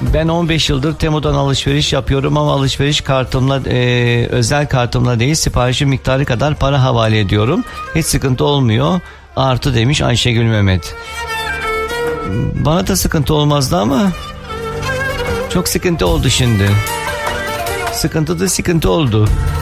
Ben 15 yıldır Temu'dan alışveriş yapıyorum ama alışveriş kartımla, özel kartımla değil, siparişin miktarı kadar para havale ediyorum. Hiç sıkıntı olmuyor. Artı demiş Ayşegül Mehmet. Bana da sıkıntı olmazdı ama çok sıkıntı oldu şimdi. Sıkıntı oldu.